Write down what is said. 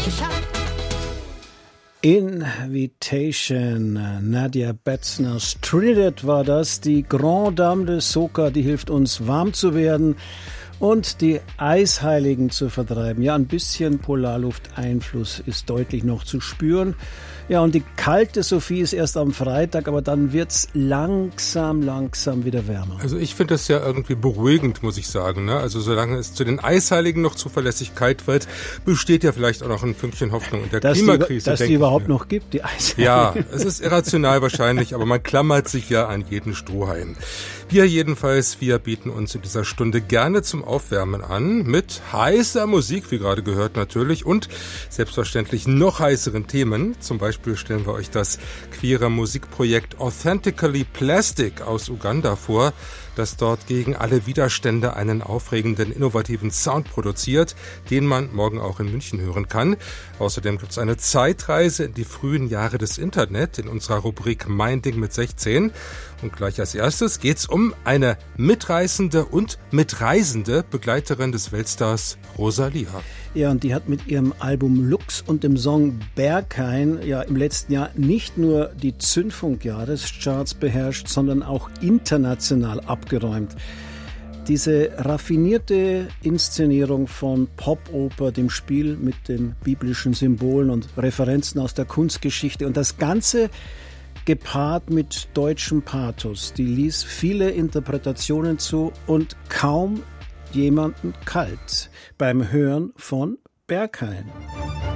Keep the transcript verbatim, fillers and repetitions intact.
Invitation, Nadia Betzner's Trinidad war das, die Grande Dame de Soca, die hilft uns warm zu werden und die Eisheiligen zu vertreiben. Ja, ein bisschen Polarlufteinfluss ist deutlich noch zu spüren. Ja, und die kalte Sophie ist erst am Freitag, aber dann wird's langsam, langsam wieder wärmer. Also ich finde das ja irgendwie beruhigend, muss ich sagen. Ne? Also solange es zu den Eisheiligen noch Zuverlässigkeit wird, besteht ja vielleicht auch noch ein Fünkchen Hoffnung in der dass Klimakrise. Die, dass die überhaupt mir. noch gibt, die Eisheiligen. Ja, es ist irrational wahrscheinlich, aber man klammert sich ja an jeden Strohhalm. Wir jedenfalls, wir bieten uns in dieser Stunde gerne zum Aufwärmen an mit heißer Musik, wie gerade gehört natürlich, und selbstverständlich noch heißeren Themen. Zum Beispiel stellen wir euch das queere Musikprojekt Authentically Plastic aus Uganda vor, das dort gegen alle Widerstände einen aufregenden, innovativen Sound produziert, den man morgen auch in München hören kann. Außerdem gibt es eine Zeitreise in die frühen Jahre des Internet in unserer Rubrik Mein Ding mit sechzehn. Und gleich als erstes geht's um eine mitreißende und mitreisende Begleiterin des Weltstars Rosalia. Ja, und die hat mit ihrem Album Lux und dem Song Berghain ja im letzten Jahr nicht nur die Zündfunk-Jahrescharts beherrscht, sondern auch international abgeräumt. Diese raffinierte Inszenierung von Popoper, dem Spiel mit den biblischen Symbolen und Referenzen aus der Kunstgeschichte und das Ganze gepaart mit deutschem Pathos, die ließ viele Interpretationen zu und kaum jemanden kalt beim Hören von Berghain.